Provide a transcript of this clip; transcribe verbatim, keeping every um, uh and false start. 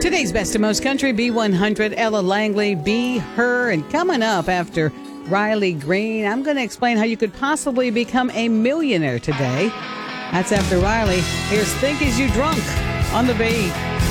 Today's Best of Most Country, B one hundred, Ella Langley, Be Her. And coming up after Riley Green, I'm going to explain how you could possibly become a millionaire today. That's after Riley. Here's Think Is You Drunk on the Beat.